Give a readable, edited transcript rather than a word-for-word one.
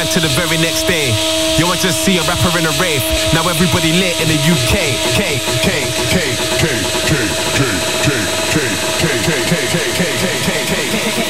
back to the very next day. Yo, I just see a rapper in a rave. Now everybody lit in the UK.